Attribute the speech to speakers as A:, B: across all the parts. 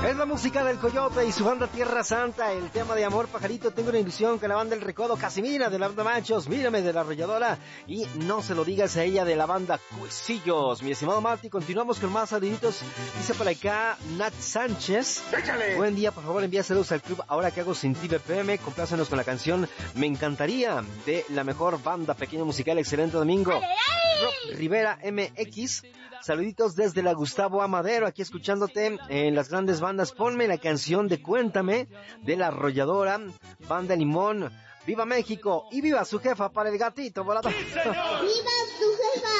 A: Es la música del Coyote y su banda Tierra Santa, el tema de Amor Pajarito. Tengo una ilusión con la banda El Recodo, Casimira de la banda Machos, Mírame de la Arrolladora y No se lo digas a ella de la banda Cuecillos. Mi estimado Marty, continuamos con más saluditos. Dice por acá Nat Sánchez. ¡Échale! Buen día, por favor envía saludos al club Ahora que hago sin ti BPM. Complácenos con la canción Me encantaría de la mejor banda Pequeño Musical. Excelente domingo. Rob Rivera MX. Saluditos desde la Gustavo Amadero, aquí escuchándote en las grandes bandas. Ponme la canción de Cuéntame de la Arrolladora, Banda Limón. ¡Viva México! ¡Y viva su jefa para el gatito volador!
B: ¡Sí, ¡viva su jefa!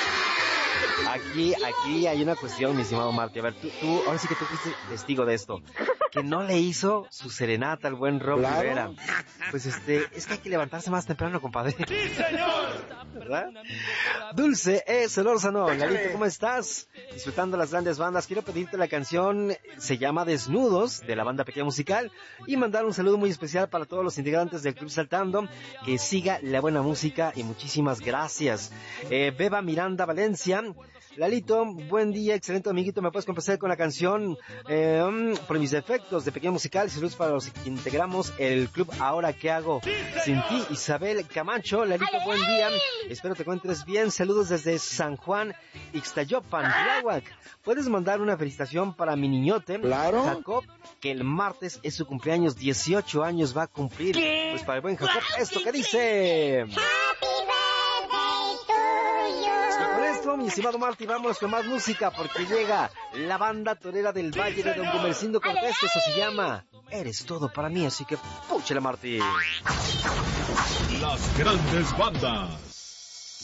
A: Aquí hay una cuestión, mi estimado Marty. A ver, tú, ahora sí que tú fuiste testigo de esto. Que no le hizo su serenata al buen Rob Rivera. Pues es que hay que levantarse más temprano, compadre. ¡Sí, señor! ¿Verdad? Dulce Solórzano, Lalito, ¿cómo estás? Disfrutando las grandes bandas. Quiero pedirte la canción, se llama Desnudos, de la banda Pequeña Musical, y mandar un saludo muy especial para todos los integrantes del Club Saltando. Que siga la buena música y muchísimas gracias. Beba Miranda Valencia. Lalito, buen día, excelente amiguito. ¿Me puedes complacer con la canción Por mis defectos de Pequeño Musical? Saludos para los que integramos el club Ahora que hago sin ti. Isabel Camacho, Lalito, buen día. Espero te encuentres bien. Saludos desde San Juan, Ixtayopan, Tláhuac. ¿Puedes mandar una felicitación para mi niñote, claro, Jacob, que el martes es su cumpleaños, 18 años va a cumplir? ¿Qué? Pues para el buen Jacob, esto que dice... Y con esto, mi estimado Marty, vamos con más música, porque llega la banda torera del Valle de Don Gumercindo Cortés, que eso se llama Eres Todo Para Mí, así que púchale, Marty.
C: Las grandes bandas.